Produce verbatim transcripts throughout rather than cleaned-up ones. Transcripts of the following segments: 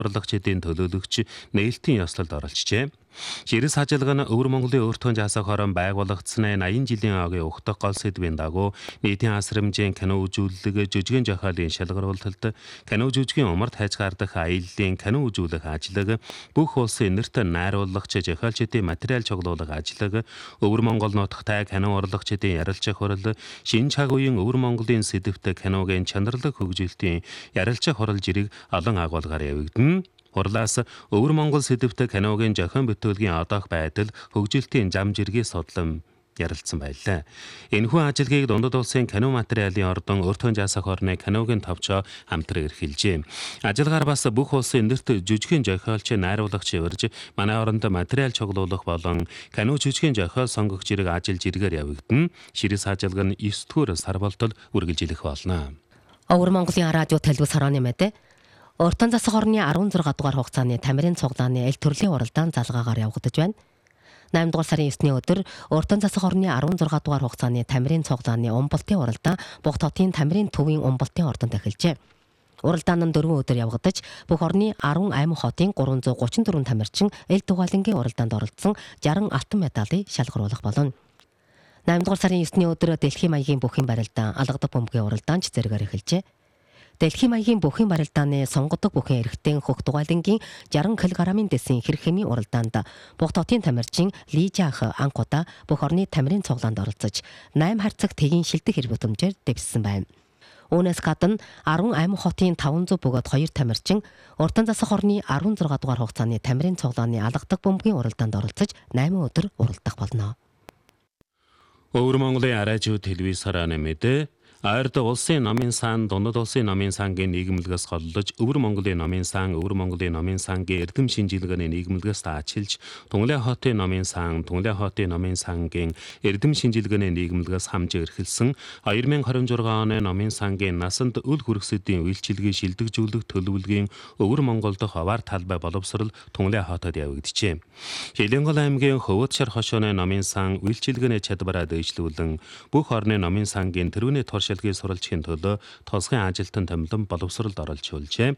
урлагчдын төлөөлөгч нээлтийн ёслолд оролцжээ. Ширээс хажалга нь Өвөр Монголын өөртөө жасах хорон байгуулагдсан аян жилийн агийн ухтах гол сэдвийн дагуу нийтийн асрамжийн кино үзүүлэлэг, жүжигэн жохиолын шалгаруулалт, кино жүжигийн умард хайж гардах аяллаа кино үзүүлэх ажлыг, бүх улсын нэрт найруулагч жохиолчдын материал цуглуулах ажлыг, Өвөр Монгол нутагтай кино урлагчдын ярилцах хурал, шинэ цаг үеийн Өвөр Монголын сэдвт киногийн чанарлаг хөгжүүлэлтийн ярилцах хурал жирийг олон агуулгаар явагдана. Хурлаас Өвөр Монгол сэдвт киногийн зохион бүтээлгийн одоох байдал, хөгжилтийн зам жиргээ судлан ярилцсан байлаа. Энэхүү ажиллагааг Дундад улсын кино материалын ордон өөртөө жасах орны киногийн товчоо хамтран эрхэлжээ. Ажиллагаар бас бүх улсын нэрт жүжигэн зохиолч, найруулагч урьж манай оронд материал цуглуулах болон кино жүжигэн зохиол сонгох зэрэг ажил жиргээр явагдана. Ширээс ажиллагаа нь эс дэх сар болтол үргэлжилэх болно. Өвөр Монголын радио телевиз хорооны мэдээ. Өөртөө засах орны арван зургаан дугаар хугацааны тамирын цуглааны аль төрлийн уралдаан залгаагаар явагдаж байна. найман дугаар сарын есний өдөр Өөртөө засах орны арван зургаан дугаар хугацааны тамирын цуглааны Умбалтын уралдаан Буг хотын тамирын төвийн Умбалтын ордонд эхэлжээ. Уралдаан нь дөрвөн өдөр явагдаж, бүх орны арван аймаг хотын гурван зуун гучин дөрвөн тамирчин эл дугаалангийн уралдаанд оролцсон жарган алтан медалийг шалгаруулах болно. найман дугаар сарын есний өдөр Дэлхийн маягийн бүхийн барилдаан Алгадах бөмбөгийн уралдаан ч зэрэгээр эхэлжээ. Дэлхийн маягийн бүхийн барилдааны сонгодог бүхэн эрхтэн хөх дугаалангийн жарган килограммын дэсийн хэрэг хэмийн уралдаанд Буг хотын тамирчин Лижаах анхудаа бүх орны тамирын цуглаанд оролцож, найман харцаг тэгийн шилдэг хэрэг бүтэмжээр дэвссэн байна. Үүнээс гадна арван аймаг хотын таван зуун бөгөөд хоёр тамирчин Өөртөө засах орны арван зургаан дугаар хугацааны тамирын цуглааны Алгадах бөмбөгийн уралдаанд оролцож, найман өдөр уралдах болно. Өвөр Монголын радио телевиз хорооны мэдээ. Ард улсын номын сан, Дундад улсын номын сангийн нийгэмлэгээс голлож, Өвөр Монголын номын сан, Өвөр Монголын номын сангийн эрдэм шинжилгээний нийгэмлэгээс таачилж, Тунгалай хотын номын сан, Тунгалай хотын номын сангийн эрдэм шинжилгээний нийгэмлэгээс хамж эрхэлсэн хоёр мянга хорин зургаан оны номын сангийн насанд үл хүргэсэдийн үйлчилгээ шилдэгжүүлэх төлөвлөгийн Өвөр Монгол дахь оваар талбай боловсрол Тунгалай хотод явагджээ. Хилэнгол аймгийн Хөвөд шар хошооны номын сан үйлчилгээний чадвараа дэвшлүүлэн, бүх орны номын сангийн тэрүүний турш шилгээ суралцхийн төлөө тосгын ажилтан томилон боловсролд оролцуулжээ.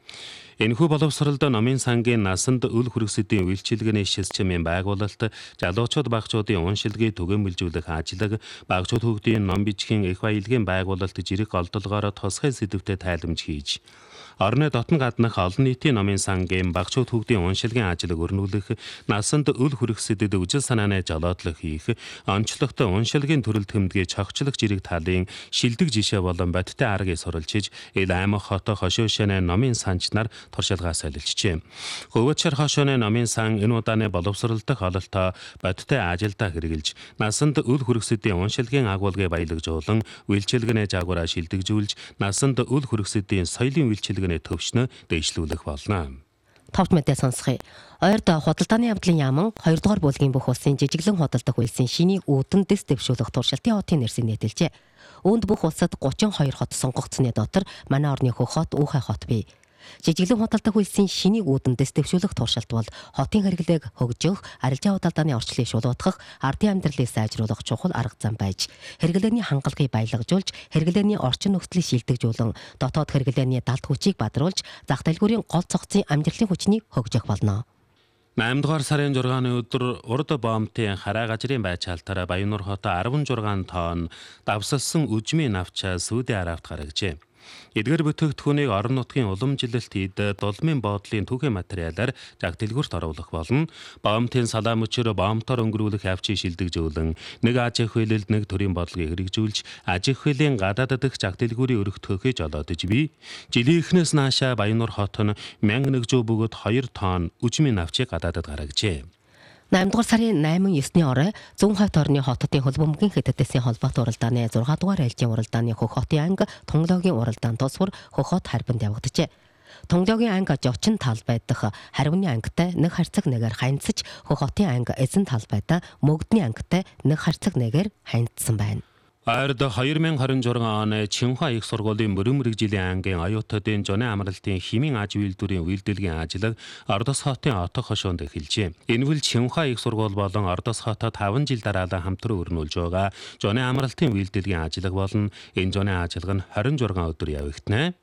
Энэхүү боловсролд номын сангийн насанд үл хүргэсэдийн үйлчилгээний шилжчмийн байгуулалт, залуучууд багчуудын уншилгээ түгээмэлжүүлэх ажлыг, багчууд хүүхдийн ном бичгийн их баялагын байгуулалт жирэг голдолгоор тосгын сэдвүүдэд тайламж хийж, орны дотн гаднах олон нийтийн номын сангийн багчууд хүүхдийн уншилгийн ажлыг өрнүүлэх, насанд үл хүргэсэдэд үжил санааны жолоодлого хийх, онцлогтой уншилгийн төрөл тэмдгээ цогцлох жирэг талын шилдэг жишээ болон бодиттой аргыг суралцж, ил аймаг хот хошуушаны номын санч нар туршилгаа солилцжээ. Хөвөд шар хошооны номын сан энэ удааны боловсролдох ололтоо бодиттой ажилдаа хэрэгжилж, насанд үл хүргэсэдийн уншилгийн агуулгыг баялагжуулан, үйлчилгээний жаагаараа шилдэгжүүлж, насанд үл хүргэсэдийн соёлын үйлчилгээний төвшнөө дэвшлүүлэх болно. Товч мэдээ сонсгоё. Ойрд худалдааны явдлын яаман хоёрдугаар бүлгийн бүх улсын жижиглэн худалдах үйлсийн шиний үүдэн дэс дэвшүүлэх туршилтын хотын нэрсийг нийтэлжээ. Үүнд бүх улсад гучин хоёр хот сонгогдсны дотор манай орны Хөх хот, Уухай хот бий. Жижиглэн худалдах үйлсийн шиний үүдэн дэс дэвшүүлэх туршилт бол хотын хэрэглээг хөгжих, арилжаа худалдааны орчлыг шулуутгах, ардын амьдралыг сайжруулах чухал арга зам байж, хэрэглээний хангалгыг баялагжуулж, хэрэглээний орчин нөхцөлийг шилдэгжүүлэн, дотоод хэрэглээний далд хүчийг бадруулж, зах дэлгүүрийн гол цогцын амьдралын хүчнийг хөгжих болно. найман дугаар сарын зургааны өдөр урд боомтын хараа газрын байцаалтаараа Баяннуур хот арван зургаан тонн давсалсан үжмийн навчаа Сауди Арабид гаргажээ. Эдгээр бүтээгдэхүүнийг орон нутгийн уламжилалт хийд дулмын боодлын түүхэн материалаар зах дэлгүүрт оруулах болно. Боомтын салаа мөчөөр боомтоор өнгөрүүлэх авчийг шилдэгжүүлэн, нэг аж ахуй хөлөлд нэг төрлийн бодлогыг хэрэгжүүлж, аж ахуй хуулийн гадаадд дэх зах дэлгүүрийн өргөтгөхөж жолоодож бий. Жилийн эхнээс наашаа Баяннуур хот нь мянга нэгдүгээр бөгөөд хоёр тонн үжмийн навчийг гадаадд гаргажээ. найман дугаар сарын найман есний орой зүүн хойд орны хотуудын хөлбөмбөгийн хэддэсийн холбоотой уралдааны зургаан дугаар айлжийн уралдааны Хөх хотын анги Тунгалогийн уралдаан тусвар Хөх хот харбинд явагджээ. Тунгалогийн анги жочин талбай дах харвны ангитай нэг харцаг нэгээр ханьцаж, Хөх хотын анги эзэн талбайдаа мөгдний ангитай нэг харцаг нэгээр ханьцсан байна. Ойрд хоёр мянга хорин зургаан оны Чинхua их сургуулийн мөрөн мэргэжлийн ангийн оюутнуудын жоны амралтын химийн аж үйлдвэрийн үйлдвэрлэгийн ажлыг Ордос хотын Отох хошуунд эхэлжээ. Энэ үл Чинхua их сургууль болон Ордос хотод таван жил дараалан хамтран өрнүүлж байгаа жоны амралтын үйлдвэрлэгийн ажлыг болон энэ жоны ажлыг нь хорин зургаан өдөр явагдана.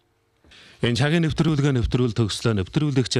Энэ цагийн нэвтрүүлгээ нэвтрүүл төгслөө нэвтрүүлэгч